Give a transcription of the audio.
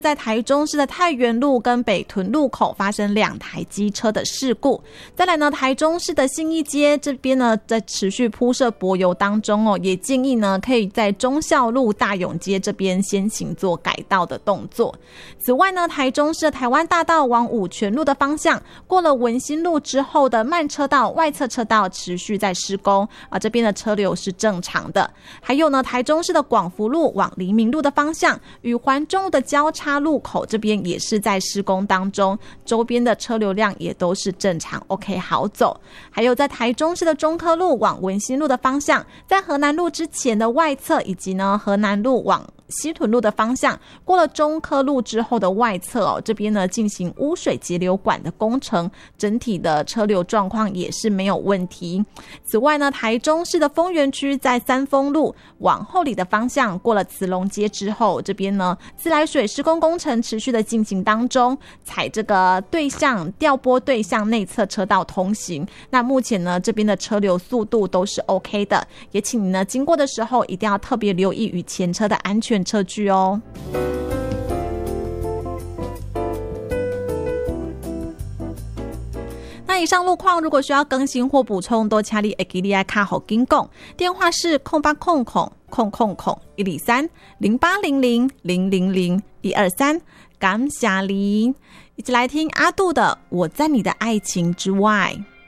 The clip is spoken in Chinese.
在台中市的太原路跟北屯路口发生2台机车的事故。再来呢，台中市的信义街这边呢，在持续铺设柏油当中哦，也建议呢可以在忠孝路、大勇街这边先行做改道的动作。此外呢，台中市的台湾大道往五权路的方向，过了文心路之后的慢车道外侧车道持续在施工啊，这边的车流是正常的。还有呢，台中市的广福路往黎明路的方向与环中路的交叉路口这边也是在施工当中，周边的车流量也都是正常 OK 好走。还有在台中市的中科路往文心路的方向，在河南路之前的外侧，以及呢河南路往西屯路的方向，过了中科路之后的外侧哦，这边呢进行污水截流管的工程，整体的车流状况也是没有问题。此外呢，台中市的丰原区在三丰路往后里的方向，过了慈龙街之后，这边呢自来水施工工程持续的进行当中，采这个对向调拨对向内侧车道通行。那目前呢这边的车流速度都是 OK 的，也请你呢经过的时候一定要特别留意与前车的安全车距哦。那以上路况如果需要更新或补充，都请你会记得卡好紧讲，电话是0800-123-0800-000-123，感谢你。一起来听阿杜的《我在你的爱情之外》。